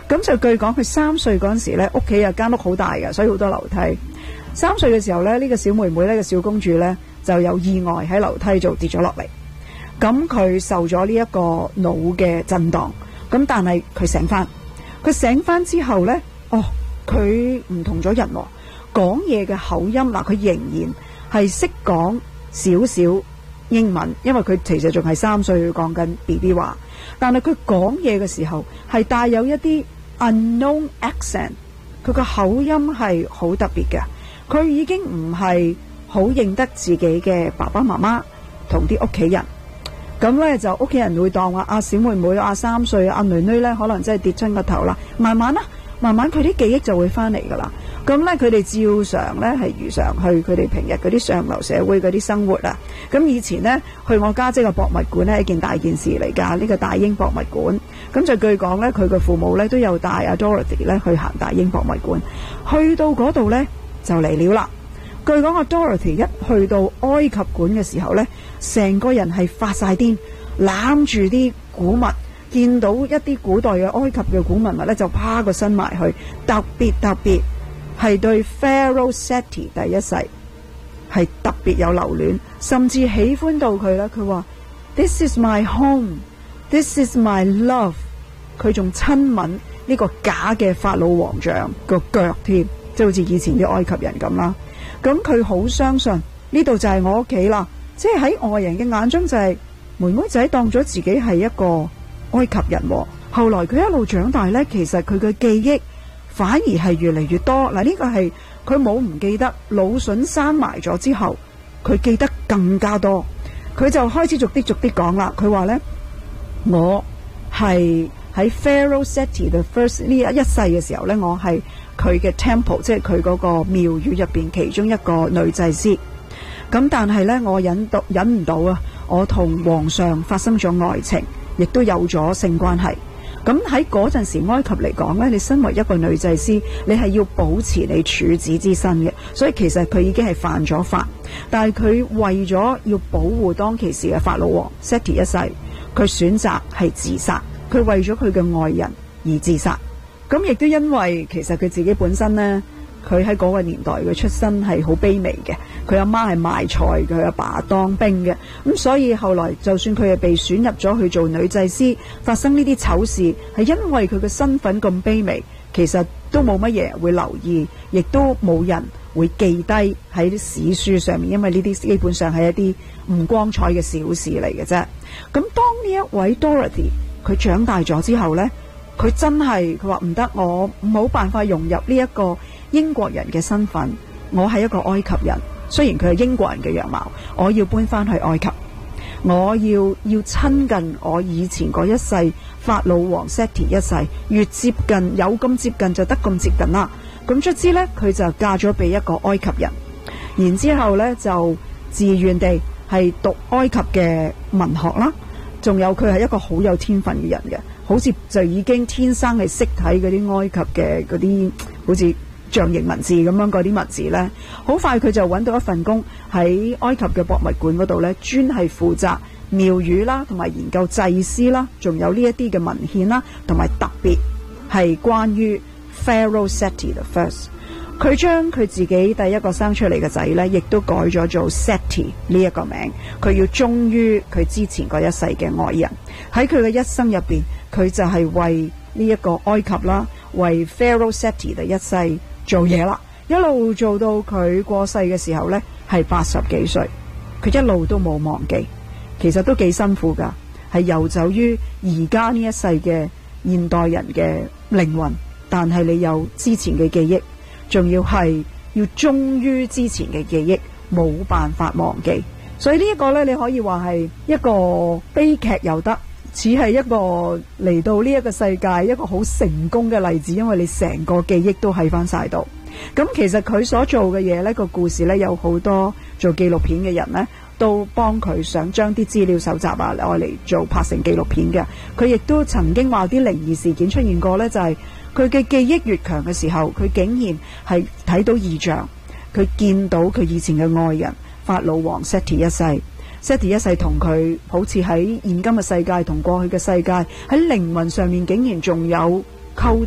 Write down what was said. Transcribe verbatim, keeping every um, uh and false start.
咁就據講佢三歲嗰陣時咧，屋企有間屋好大嘅，所以好多樓梯。三歲嘅時候咧，呢、呢個小妹妹呢、呢個小公主咧就有意外喺樓梯度跌咗落嚟。咁佢受咗呢一個腦嘅震盪，咁但係佢醒翻，佢醒翻之後咧，哦，佢唔同咗人喎，講嘢嘅口音嗱，佢仍然係識講少少英文，因為佢其實仲係三歲，講緊 B B 話，但係佢講嘢嘅時候係帶有一啲 unknown accent， 佢個口音係好特別嘅，佢已經唔係好認得自己嘅爸爸媽媽同啲屋企人，咁呢，就屋企人會當話阿小妹妹阿三歲阿女女呢，可能真係跌親個頭啦，慢慢啦，慢慢佢啲記憶就會翻嚟噶啦。咁咧，佢哋照常咧係如常去佢哋平日嗰啲上流社會嗰啲生活啊。咁以前咧去我家姐嘅博物館咧係一件大件事嚟㗎，呢、這個大英博物館。咁就據講咧，佢嘅父母咧都有帶阿 Dorothy 咧去行大英博物館。去到嗰度咧就嚟了啦。據講阿 Dorothy 一去到埃及館嘅時候咧，成個人係發晒癲，攬住啲古物，見到一啲古代嘅埃及嘅古文物咧就趴個身埋去，特別特別。係對 Pharaoh Seti 第一世係特別有留戀，甚至喜歡到佢啦。佢話 This is my home, this is my love。佢仲親吻呢個假嘅法老王像個腳添，即係好似以前啲埃及人咁啦。咁佢好相信呢度就係我屋企啦，即係喺外人嘅眼中就係、是、妹妹仔當咗自己係一個埃及人。後來佢一路長大呢，其實佢嘅記憶反而係越嚟越多。嗱，呢個係佢冇唔記得，腦筍生埋咗之後，佢記得更加多。佢就開始逐啲逐啲講啦。佢話呢，我係喺 Pharaoh Seti the First 呢一世嘅時候呢，我係佢嘅 temple， 即係佢嗰個廟宇入邊其中一個女祭司。咁但係呢，我忍到忍唔到啊！我同皇上發生咗愛情，亦都有咗性關係。咁喺嗰陣時埃及嚟講呢，你身為一個女祭司，你係要保持你處子之身嘅，所以其實佢已經係犯咗法。但係佢為咗要保護當其時嘅法老王 Seti 一世，佢選擇係自殺。佢為咗佢嘅愛人而自殺。咁亦都因為其實佢自己本身呢，佢喺嗰個年代嘅出身係好卑微嘅，佢阿媽係賣菜，佢阿爸當兵嘅，咁所以後來就算佢係被選入咗去做女祭司，發生呢啲醜事係因為佢嘅身份咁卑微，其實都冇乜嘢會留意，亦都冇人會記低喺啲史書上面，因為呢啲基本上係一啲唔光彩嘅小事嚟嘅啫。咁當呢一位 Dorothy 佢長大咗之後呢，佢真係佢話唔得，我冇辦法融入呢一個英國人嘅身份，我係一個埃及人，雖然佢係英國人嘅樣貌，我要搬翻去埃及，我要要親近我以前嗰一世法老王 Seti 一世，越接近有咁接近就得咁接近啦。咁卒之呢，佢就嫁咗俾一個埃及人，然之後呢就自願地係讀埃及嘅文學啦，仲有佢係一個好有天分嘅人嘅，好似就已經天生係識睇嗰啲埃及嘅嗰啲好似象形文字咁樣嗰啲文字呢。好快佢就揾到一份工喺埃及嘅博物館嗰度呢，專係負責廟宇啦，同埋研究祭司啦，仲有呢一啲嘅文獻啦，同埋特別係關於 Pharaoh Seti the First。佢將佢自己第一個生出嚟嘅仔呢，亦都改咗做 Seti 呢一個名。佢要忠於佢之前嗰一世嘅愛人。喺佢嘅一生入邊，佢就係為呢一個埃及啦，為 Pharaoh Seti 第一世做嘢啦，一路做到佢過世嘅時候呢，係八十幾歲。佢一路都冇忘記，其實都幾辛苦噶，係遊走於而家呢一世嘅現代人嘅靈魂，但係你有之前嘅記憶，仲要係要忠於之前嘅記憶，冇辦法忘記。所以呢一個呢，你可以話係一個悲劇又得，似係一個嚟到呢一個世界一個好成功嘅例子，因為你成個記憶都喺翻晒度。咁其實佢所做嘅嘢呢，個故事呢，有好多做紀錄片嘅人呢，都幫佢想將啲資料搜集啊，攞嚟做拍成紀錄片嘅。佢亦都曾經話啲靈異事件出現過呢，就係佢嘅記憶越強嘅時候，佢竟然係睇到異象，佢見到佢以前嘅愛人法老王 Seti 一世。Seti 一世同佢好似喺現今嘅世界同過去嘅世界喺靈魂上面竟然仲有溝